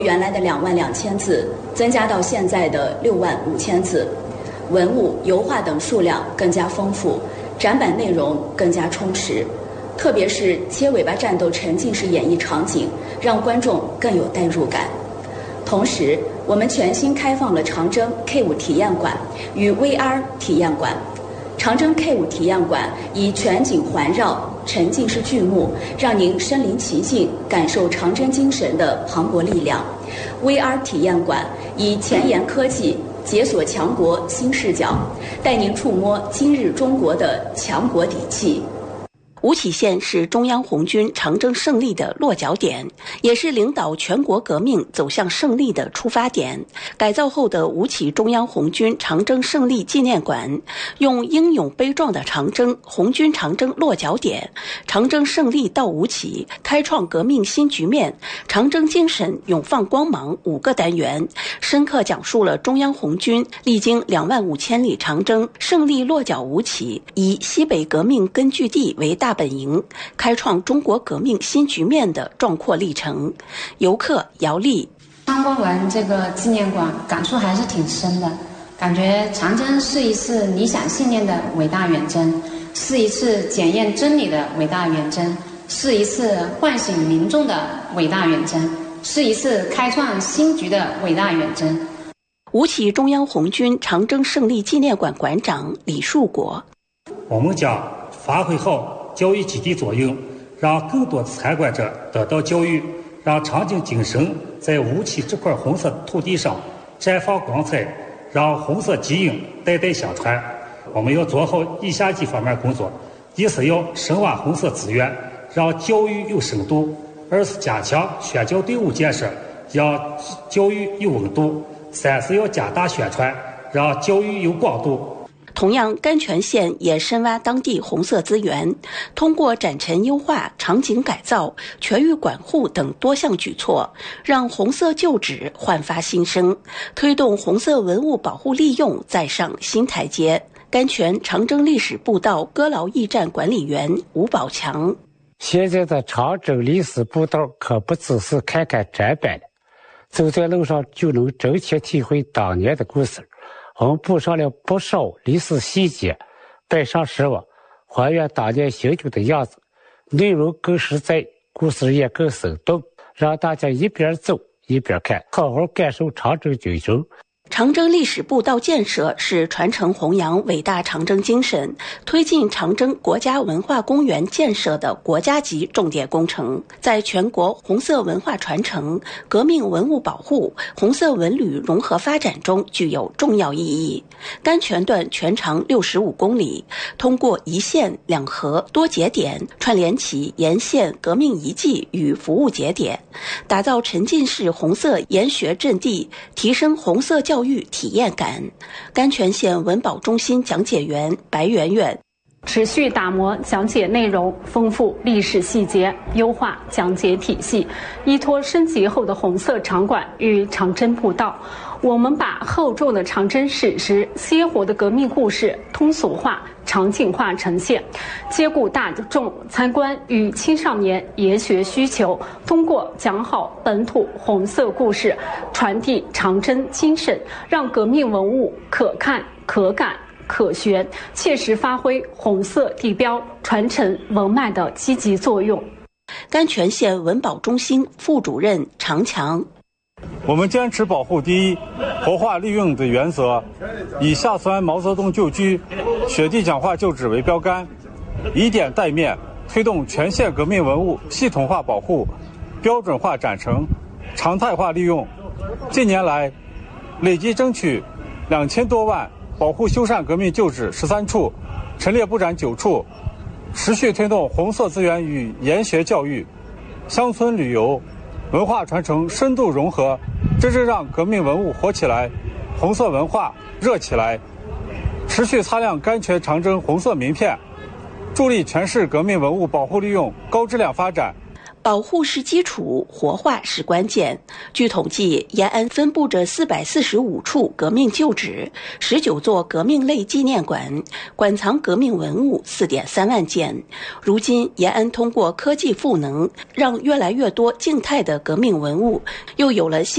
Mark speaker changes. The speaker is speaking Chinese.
Speaker 1: 原来的22000字增加到现在的65000字，文物、油画等数量更加丰富，展板内容更加充实。特别是切尾巴战斗沉浸式演绎场景，让观众更有代入感。同时，我们全新开放了长征 K5 体验馆与 VR 体验馆。长征 K5 体验馆以全景环绕、沉浸式剧目，让您身临其境，感受长征精神的磅礴力量。VR 体验馆以前沿科技解锁强国新视角，带您触摸今日中国的强国底气。
Speaker 2: 吴起县是中央红军长征胜利的落脚点，也是领导全国革命走向胜利的出发点。改造后的吴起中央红军长征胜利纪念馆，用英勇悲壮的长征、红军长征落脚点、长征胜利到吴起、开创革命新局面、长征精神永放光芒5个单元，深刻讲述了中央红军历经25000里长征，胜利落脚吴起，以西北革命根据地为大本营，开创中国革命新局面的壮阔历程。游客姚丽：
Speaker 3: 参观完这个纪念馆，感触还是挺深的。感觉长征是一次理想信念的伟大远征，是一次检验真理的伟大远征，是一次唤醒民众的伟大远征，是一次开创新局的伟大远征。
Speaker 2: 吴起中央红军长征胜利纪念馆馆长李树国：
Speaker 4: 我们将发挥好教育基地作用，让更多参观者得到教育，让长征精神在吴起这块红色土地上绽放光彩，让红色基因代代相传。我们要做好以下几方面工作：一是要深挖红色资源，让教育有深度；二是加强宣教队伍建设，让教育有温度；三是要加大宣传，让教育有广度。
Speaker 2: 同样，甘泉县也深挖当地红色资源，通过展陈优化、场景改造、全域管护等多项举措，让红色旧址焕发新生，推动红色文物保护利用再上新台阶。甘泉长征历史步道歌劳驿站管理员吴宝强：
Speaker 5: 现在的长征历史步道可不只是看看展板了，走在路上就能真切体会当年的故事。我们补上了不少历史细节，摆上实物，还原当年行军的样子，内容更实在，故事也更生动，让大家一边走一边看，好好感受长征军征。
Speaker 2: 长征历史步道建设是传承弘扬伟大长征精神、推进长征国家文化公园建设的国家级重点工程，在全国红色文化传承、革命文物保护、红色文旅融合发展中具有重要意义。甘泉段全长65公里，通过一线两河多节点串联起沿线革命遗迹与服务节点，打造沉浸式红色研学阵地，提升红色教育体验感。甘泉县文保中心讲解员白圆圆：
Speaker 6: 持续打磨讲解内容，丰富历史细节，优化讲解体系，依托升级后的红色场馆与长征步道，我们把厚重的长征史实、鲜活的革命故事通俗化、场景化呈现，兼顾大众参观与青少年研学需求，通过讲好本土红色故事，传递长征精神，让革命文物可看、可感、可学，切实发挥红色地标传承文脉的积极作用。
Speaker 2: 甘泉县文保中心副主任常强：
Speaker 7: 我们坚持保护第一、活化利用的原则，以下村毛泽东旧居、雪地讲话旧址为标杆，以点带面，推动全县革命文物系统化保护、标准化展陈、常态化利用。近年来，累计争取2000多万，保护修缮革命旧址13处，陈列布展9处，持续推动红色资源与研学教育、乡村旅游、文化传承深度融合，真正让革命文物活起来，红色文化热起来。持续擦亮甘泉长征红色名片，助力全市革命文物保护利用高质量发展。
Speaker 2: 保护是基础，活化是关键。据统计，延安分布着445处革命旧址，19座革命类纪念馆，馆藏革命文物4.3万件。如今，延安通过科技赋能，让越来越多静态的革命文物又有了新